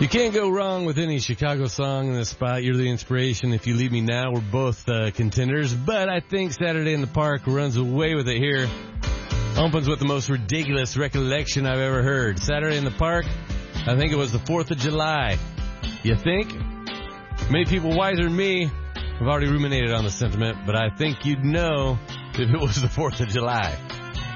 You can't go wrong with any Chicago song in this spot. You're the inspiration. If you leave me now, we're both contenders. But I think Saturday in the Park runs away with it here. Opens with the most ridiculous recollection I've ever heard. Saturday in the Park, I think it was the 4th of July. You think? Many people wiser than me have already ruminated on the sentiment, but I think you'd know if it was the 4th of July.